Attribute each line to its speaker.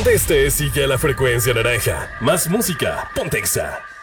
Speaker 1: Donde estés, sigue a la frecuencia naranja. Más música, Pontexa.